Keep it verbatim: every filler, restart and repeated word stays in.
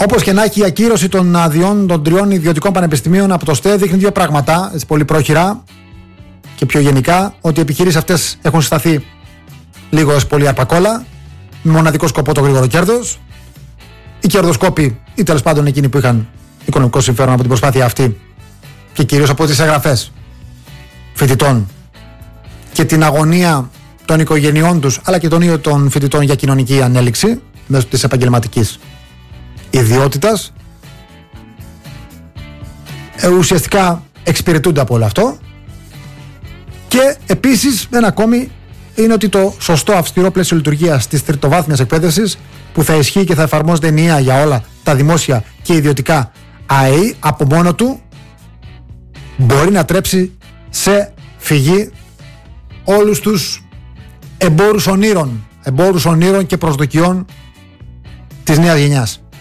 Όπως και να έχει, η ακύρωση των αδειών των τριών ιδιωτικών πανεπιστημίων από το ΣΤΕ δείχνει δύο πράγματα, έτσι πολύ πρόχειρα και πιο γενικά, ότι οι επιχειρήσεις αυτές έχουν συσταθεί λίγο ως πολύ αρπακόλα, με μοναδικό σκοπό το γρήγορο κέρδος. Οι κερδοσκόποι, ή τέλος πάντων εκείνοι που είχαν οικονομικό συμφέρον από την προσπάθεια αυτή, και κυρίως από τις εγγραφές φοιτητών και την αγωνία των οικογενειών τους, αλλά και των ίδιων των φοιτητών για κοινωνική ανέλυξη μέσω της επαγγελματικής ιδιότητας, ε, ουσιαστικά εξυπηρετούνται από όλο αυτό. Και επίσης ένα ακόμη είναι ότι το σωστό αυστηρό πλαίσιο λειτουργίας της τριτοβάθμιας εκπαίδευσης, που θα ισχύει και θα εφαρμόζεται ενιαία για όλα τα δημόσια και ιδιωτικά ΑΕΗ, από μόνο του μπορεί να τρέψει σε φυγή όλους τους εμπόρους ονείρων, εμπόρους ονείρων και προσδοκιών της νέας γενιάς.